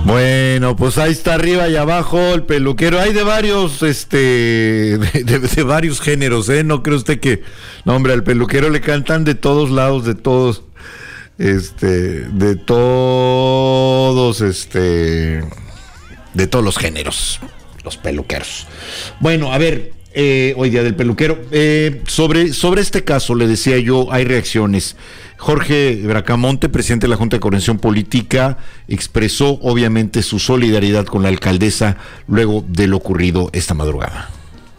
Bueno, pues ahí está arriba y abajo el peluquero. Hay de varios, de varios géneros, ¿eh? No cree usted que, no, hombre, al peluquero le cantan de todos lados, de todos, de todos los géneros, los peluqueros. Bueno, a ver, hoy día del peluquero. Sobre este caso, le decía yo, hay reacciones. Jorge Bracamonte, presidente de la Junta de Coordinación Política, expresó obviamente su solidaridad con la alcaldesa luego de lo ocurrido esta madrugada.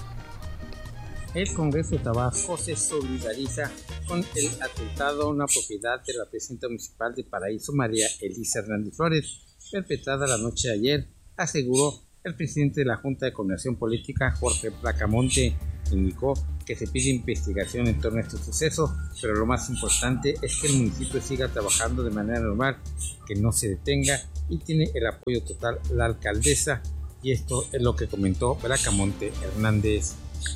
El Congreso de Tabasco se solidariza con el atentado a una propiedad de la presidenta municipal de Paraíso, María Elisa Hernández Flores, perpetrada la noche de ayer, aseguró el presidente de la Junta de Coordinación Política, Jorge Bracamonte. Indicó que se pide investigación en torno a este suceso, pero lo más importante es que el municipio siga trabajando de manera normal, que no se detenga, y tiene el apoyo total de la alcaldesa, y esto es lo que comentó Bracamonte Hernández.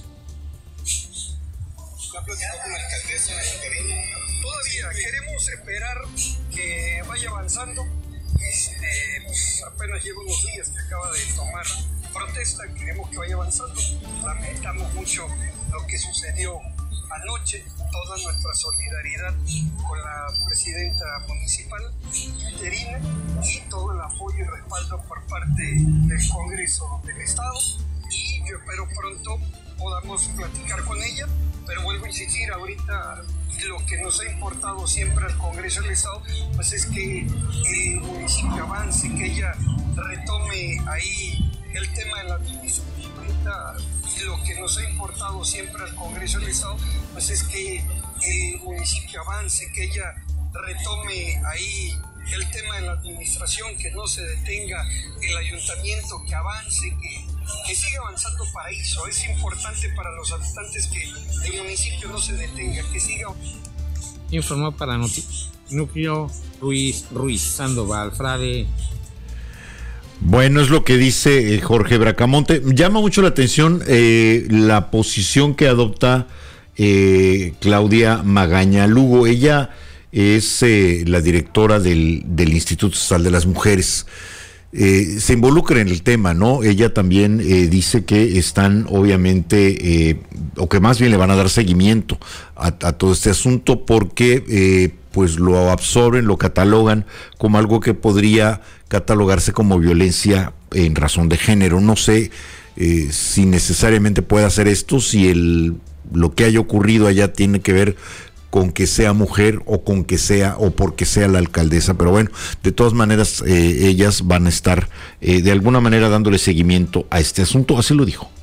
La plática con la alcaldesa todavía queremos esperar que vaya avanzando. Pues apenas lleva unos días que acaba de tomar protesta, queremos que vaya avanzando. Lamentamos mucho lo que sucedió anoche, toda nuestra solidaridad con la presidenta municipal interina y todo el apoyo y respaldo por parte del Congreso del Estado, y yo espero pronto podamos platicar con ella, pero vuelvo a insistir, ahorita lo que nos ha importado siempre al Congreso del Estado pues es que el municipio avance, que ella retome ahí el tema de la administración. Ahorita lo que nos ha importado siempre al Congreso del Estado pues es que el municipio avance, que ella retome ahí el tema de la administración, que no se detenga el ayuntamiento, que avance, que siga avanzando Paraíso. Es importante para los habitantes que el municipio no se detenga, que siga. Informó para Núcleo Ruiz Sandoval Frade. Bueno, es lo que dice Jorge Bracamonte. Llama mucho la atención la posición que adopta Claudia Magaña Lugo. Ella es la directora del Instituto Estatal de las Mujeres. Se involucra en el tema, ¿no? Ella también dice que están obviamente, o que más bien le van a dar seguimiento a todo este asunto, porque pues lo absorben, lo catalogan como algo que podría catalogarse como violencia en razón de género. No sé si necesariamente puede hacer esto, si lo que haya ocurrido allá tiene que ver con que sea mujer o con que sea o porque sea la alcaldesa, pero bueno, de todas maneras ellas van a estar de alguna manera dándole seguimiento a este asunto, así lo dijo.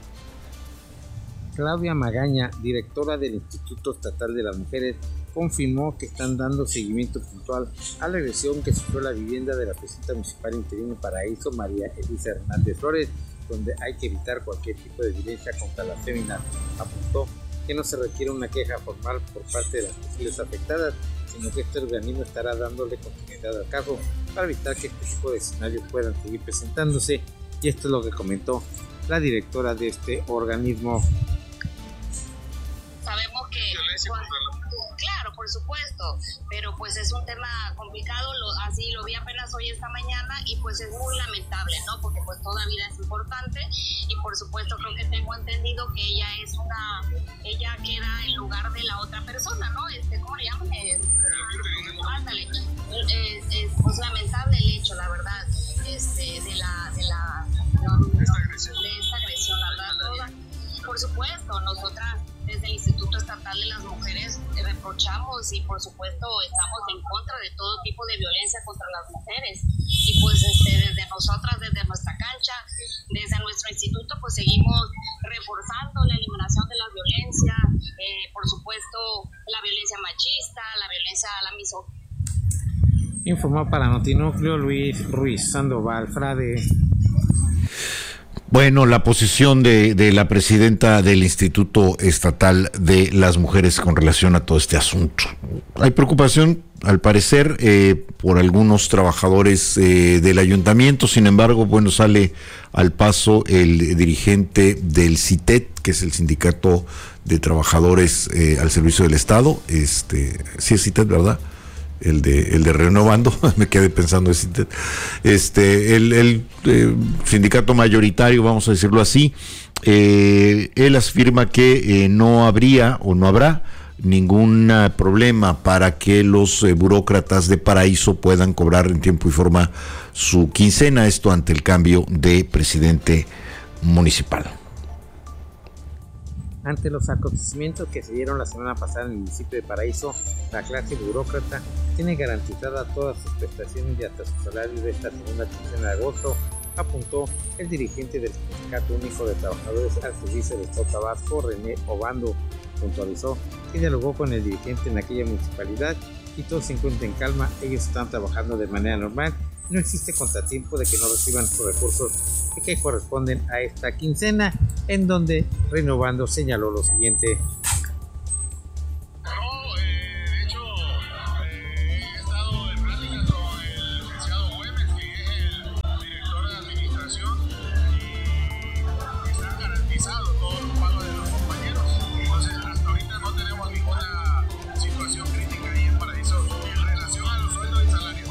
Claudia Magaña, directora del Instituto Estatal de las Mujeres, confirmó que están dando seguimiento puntual a la agresión que sufrió la vivienda de la presidenta municipal interina Paraíso, María Elisa Hernández Flores, donde hay que evitar cualquier tipo de violencia contra las féminas. Apuntó que no se requiere una queja formal por parte de las posibles afectadas, sino que este organismo estará dándole continuidad al caso para evitar que este tipo de escenarios puedan seguir presentándose, y esto es lo que comentó la directora de este organismo. Sabemos que claro, por supuesto, pero pues es un tema complicado, así lo vi apenas hoy esta mañana, y pues es muy lamentable, ¿no? Porque pues toda vida es importante, y por supuesto creo que tengo entendido que ella queda en lugar de la otra persona, ¿no? ¿Cómo le llaman? Ándale. Es pues lamentable el hecho, la verdad, de esta agresión, la verdad, toda. Por supuesto, nosotras desde el Instituto Estatal de las Mujeres reprochamos y por supuesto estamos en contra de todo tipo de violencia contra las mujeres, y pues desde nosotras, desde nuestra cancha, desde nuestro instituto, pues seguimos reforzando la eliminación de la violencia, por supuesto la violencia machista, la violencia a la misoginia. Informó para Notinúcleo Ruiz Sandoval Frade. Bueno, la posición de la presidenta del Instituto Estatal de las Mujeres con relación a todo este asunto. Hay preocupación, al parecer, por algunos trabajadores del ayuntamiento. Sin embargo, bueno, sale al paso el dirigente del CITET, que es el Sindicato de Trabajadores al Servicio del Estado. Sí es CITET, ¿verdad? el de Renovando, me quedé pensando, el sindicato mayoritario, vamos a decirlo así, él afirma que no habría o no habrá ningún problema para que los burócratas de Paraíso puedan cobrar en tiempo y forma su quincena, esto ante el cambio de presidente municipal. Ante los acontecimientos que se dieron la semana pasada en el municipio de Paraíso, la clase burócrata tiene garantizada todas sus prestaciones y hasta su salario de esta segunda quincena de agosto, apuntó el dirigente del Sindicato Único de Trabajadores al Servicio del Estado Tabasco, René Obando. Puntualizó que dialogó con el dirigente en aquella municipalidad y todo se encuentra en calma, ellos están trabajando de manera normal. No existe contratiempo de que no reciban sus recursos que corresponden a esta quincena, en donde Renovando señaló lo siguiente. De hecho, he estado en pláticas con el licenciado Güemes, que es el director de administración, y están garantizados todos los pagos de los compañeros. Entonces, hasta ahorita no tenemos ninguna situación crítica ahí en Paraíso en relación a los sueldos y salarios.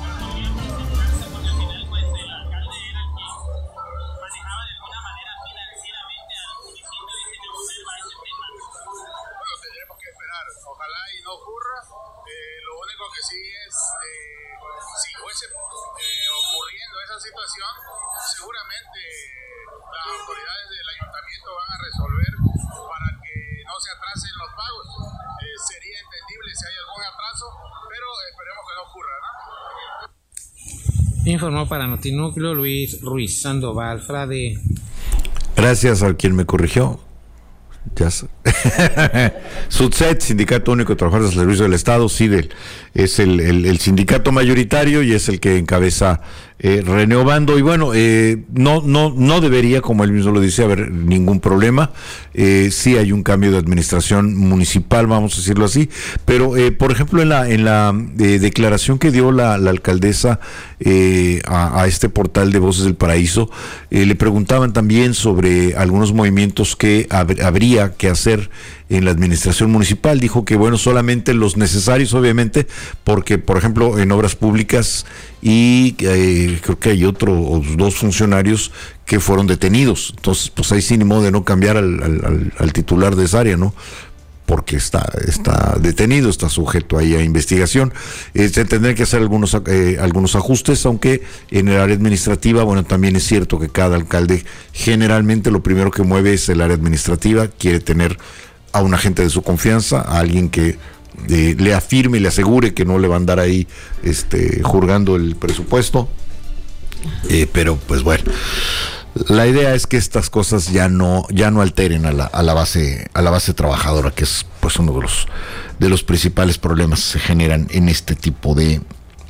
Ojalá y no ocurra. Lo único que sí es, si fuese ocurriendo esa situación, seguramente las autoridades del ayuntamiento van a resolver para que no se atrasen los pagos. Sería entendible si hay algún atraso, pero esperemos que no ocurra, ¿no? Informó para Notinúcleo Luis Ruiz Sandoval Frade. Gracias a quien me corrigió. Ya SUTSET, Sindicato Único de Trabajadores del Servicio del Estado, SIDEL, es el sindicato mayoritario y es el que encabeza René Obando, y bueno, no debería, como él mismo lo dice, haber ningún problema. Sí hay un cambio de administración municipal, vamos a decirlo así, pero por ejemplo en la declaración que dio la alcaldesa a este portal de Voces del Paraíso, le preguntaban también sobre algunos movimientos que habría que hacer en la administración municipal. Dijo que bueno, solamente los necesarios, obviamente, porque por ejemplo en obras públicas y creo que hay dos funcionarios que fueron detenidos. Entonces pues ahí sí ni modo de no cambiar al titular de esa área, ¿no? Porque está detenido, está sujeto ahí a investigación. Se tendrán que hacer algunos ajustes, aunque en el área administrativa, bueno, también es cierto que cada alcalde generalmente lo primero que mueve es el área administrativa, quiere tener a un agente de su confianza, a alguien que le afirme y le asegure que no le va a andar ahí jurgando el presupuesto, pero pues bueno, la idea es que estas cosas ya no alteren a la base trabajadora, que es pues uno de los principales problemas que se generan en este tipo de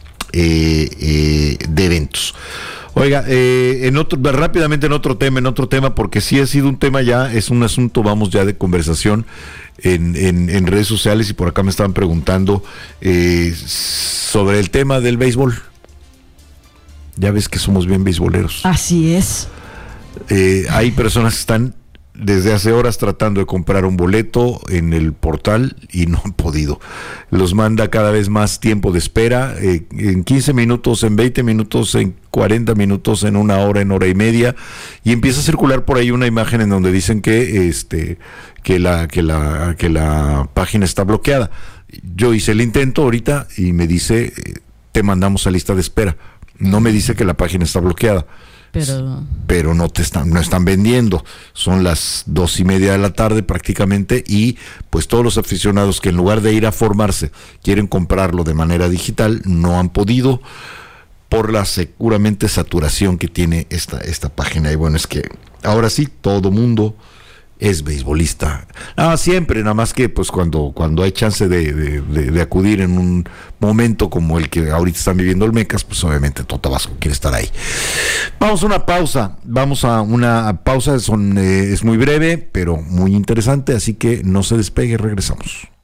eventos. Oiga, rápidamente en otro tema, porque sí ha sido un tema ya, es un asunto, vamos, ya de conversación en redes sociales, y por acá me estaban preguntando sobre el tema del béisbol. Ya ves que somos bien beisboleros. Así es. Hay personas que están desde hace horas tratando de comprar un boleto en el portal y no han podido. Los manda cada vez más tiempo de espera, en 15 minutos, en 20 minutos, en 40 minutos, en una hora, en hora y media, y empieza a circular por ahí una imagen en donde dicen que la página está bloqueada. Yo hice el intento ahorita y me dice te mandamos a lista de espera. No me dice que la página está bloqueada. Pero no están vendiendo. Son las 2:30 de la tarde prácticamente, y pues todos los aficionados que en lugar de ir a formarse quieren comprarlo de manera digital no han podido por la seguramente saturación que tiene esta página. Y bueno, es que ahora sí todo mundo es beisbolista. Siempre, nada más que pues cuando hay chance de acudir en un momento como el que ahorita están viviendo Olmecas, pues obviamente todo Tabasco quiere estar ahí. Vamos a una pausa, es muy breve, pero muy interesante, así que no se despegue, regresamos.